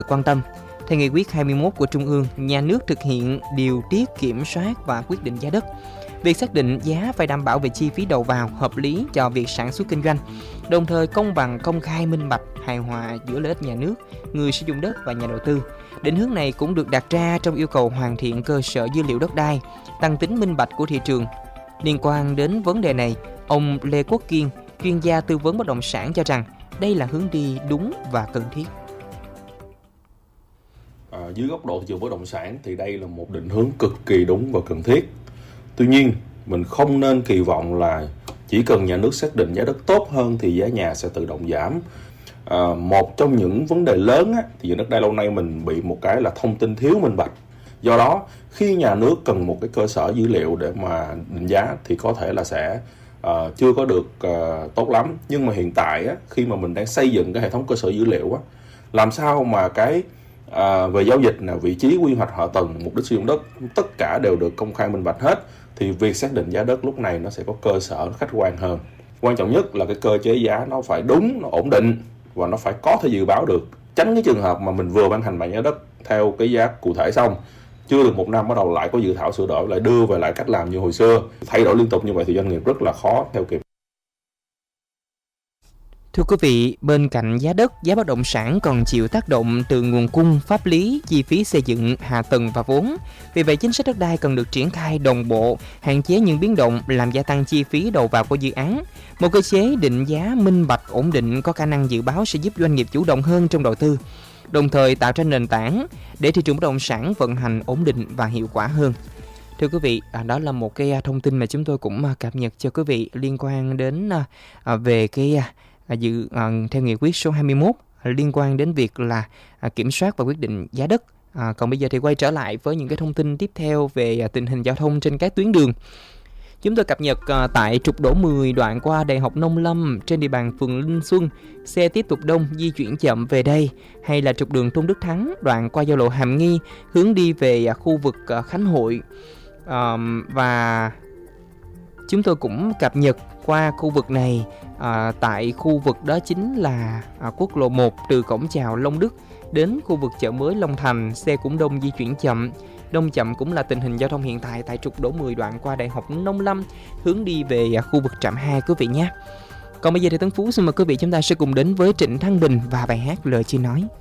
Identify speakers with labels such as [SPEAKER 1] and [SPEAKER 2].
[SPEAKER 1] quan tâm. Theo nghị quyết 21 của Trung ương, nhà nước thực hiện điều tiết kiểm soát và quyết định giá đất. Việc xác định giá phải đảm bảo về chi phí đầu vào hợp lý cho việc sản xuất kinh doanh, đồng thời công bằng, công khai, minh bạch, hài hòa giữa lợi ích nhà nước, người sử dụng đất và nhà đầu tư. Định hướng này cũng được đặt ra trong yêu cầu hoàn thiện cơ sở dữ liệu đất đai, tăng tính minh bạch của thị trường. Liên quan đến vấn đề này, ông Lê Quốc Kiên, chuyên gia tư vấn bất động sản cho rằng đây là hướng đi đúng và cần thiết.
[SPEAKER 2] Dưới góc độ thị trường bất động sản thì đây là một định hướng cực kỳ đúng và cần thiết. Tuy nhiên, mình không nên kỳ vọng là chỉ cần nhà nước xác định giá đất tốt hơn thì giá nhà sẽ tự động giảm. Một trong những vấn đề lớn thì nhà đất đai lâu nay mình bị một cái là thông tin thiếu minh bạch. Do đó, khi nhà nước cần một cái cơ sở dữ liệu để mà định giá thì có thể là sẽ chưa có được tốt lắm. Nhưng mà hiện tại khi mà mình đang xây dựng cái hệ thống cơ sở dữ liệu làm sao mà cái về giao dịch, vị trí, quy hoạch, hạ tầng, mục đích sử dụng đất, tất cả đều được công khai minh bạch hết, thì việc xác định giá đất lúc này nó sẽ có cơ sở khách quan hơn. Quan trọng nhất là cái cơ chế giá nó phải đúng, nó ổn định và nó phải có thể dự báo được, tránh cái trường hợp mà mình vừa ban hành bảng giá đất theo cái giá cụ thể xong, chưa được một năm bắt đầu lại có dự thảo sửa đổi, lại đưa về lại cách làm như hồi xưa. Thay đổi liên tục như vậy thì doanh nghiệp rất là khó theo kịp.
[SPEAKER 1] Thưa quý vị, bên cạnh giá đất, giá bất động sản còn chịu tác động từ nguồn cung, pháp lý, chi phí xây dựng, hạ tầng và vốn. Vì vậy, chính sách đất đai cần được triển khai đồng bộ, hạn chế những biến động làm gia tăng chi phí đầu vào của dự án. Một cơ chế định giá minh bạch, ổn định, có khả năng dự báo sẽ giúp doanh nghiệp chủ động hơn trong đầu tư, đồng thời tạo ra nền tảng để thị trường bất động sản vận hành ổn định và hiệu quả hơn. Thưa quý vị, đó là một cái thông tin mà chúng tôi cũng cập nhật cho quý vị liên quan đến về cái theo nghị quyết số 21 liên quan đến việc là kiểm soát và quyết định giá đất. Còn bây giờ thì quay trở lại với những cái thông tin tiếp theo về tình hình giao thông trên các tuyến đường. Chúng tôi cập nhật tại trục Đỗ 10 đoạn qua Đại học Nông Lâm trên địa bàn phường Linh Xuân, xe tiếp tục đông, di chuyển chậm về đây. Hay là trục đường Tôn Đức Thắng đoạn qua giao lộ Hàm Nghi hướng đi về khu vực Khánh Hội. Và chúng tôi cũng cập nhật qua khu vực này tại khu vực đó chính là quốc lộ 1 từ cổng chào Long Đức đến khu vực chợ mới Long Thành, xe cũng đông, di chuyển chậm. Đông chậm cũng là tình hình giao thông hiện tại tại trục Đỗ 10 đoạn qua Đại học Nông Lâm hướng đi về khu vực trạm 2 quý vị nhé. Còn bây giờ thì Tấn Phú xin mời quý vị chúng ta sẽ cùng đến với Trịnh Thăng Bình và bài hát Lời Chưa Nói.